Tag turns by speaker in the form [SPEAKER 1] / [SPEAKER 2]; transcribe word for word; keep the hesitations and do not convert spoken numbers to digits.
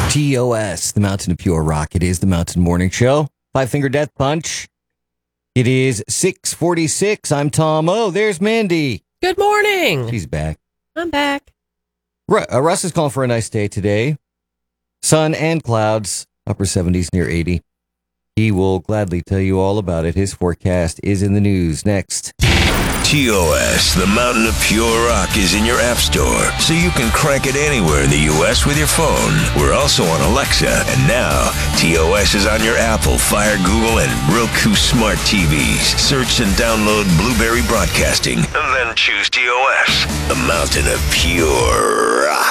[SPEAKER 1] T O S, the Mountain of Pure Rock. It is the Mountain Morning Show. Five Finger Death Punch. It is six forty-six. I'm Tom. Oh, there's Mandy.
[SPEAKER 2] Good morning.
[SPEAKER 1] She's back.
[SPEAKER 2] I'm back.
[SPEAKER 1] Ru- uh, Russ is calling for a nice day today. Sun and clouds, upper seventies, near eighty. He will gladly tell you all about it. His forecast is in the news next.
[SPEAKER 3] T O S, the Mountain of Pure Rock, is in your app store, so you can crank it anywhere in the U S with your phone. We're also on Alexa, and now T O S is on your Apple, Fire, Google, and Roku smart T Vs. Search and download Blueberry Broadcasting, and then choose T O S, the Mountain of Pure Rock.